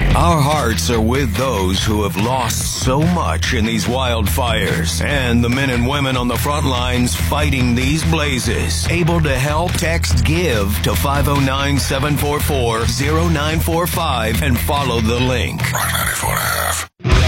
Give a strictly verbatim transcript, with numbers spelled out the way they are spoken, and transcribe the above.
Our hearts are with those who have lost so much in these wildfires and the men and women on the front lines fighting these blazes. Able to help? Text GIVE to five oh nine, seven four four, oh nine four five and follow the link. Rock ninety-four and a half.